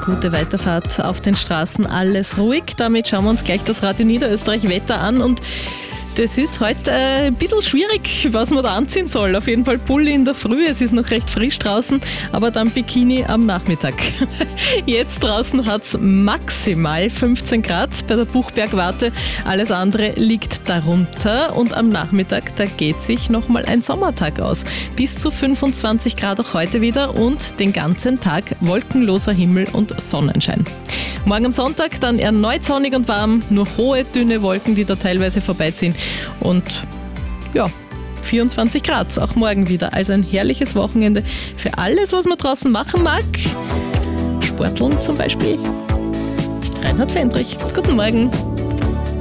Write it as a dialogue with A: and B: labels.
A: gute Weiterfahrt auf den Straßen, alles ruhig. Damit schauen wir uns gleich das Radio Niederösterreich Wetter an und das ist heute ein bisschen schwierig, was man da anziehen soll. Auf jeden Fall Pulli in der Früh, es ist noch recht frisch draußen, aber dann Bikini am Nachmittag. Jetzt draußen hat es maximal 15 Grad bei der Buchbergwarte, alles andere liegt darunter und am Nachmittag, da geht sich nochmal ein Sommertag aus. Bis zu 25 Grad auch heute wieder und den ganzen Tag wolkenloser Himmel und Sonnenschein. Morgen am Sonntag dann erneut sonnig und warm, nur hohe, dünne Wolken, die da teilweise vorbeiziehen. Und ja, 24 Grad, auch morgen wieder. Also ein herrliches Wochenende für alles, was man draußen machen mag. Sporteln zum Beispiel. Reinhard Fendrich, guten Morgen.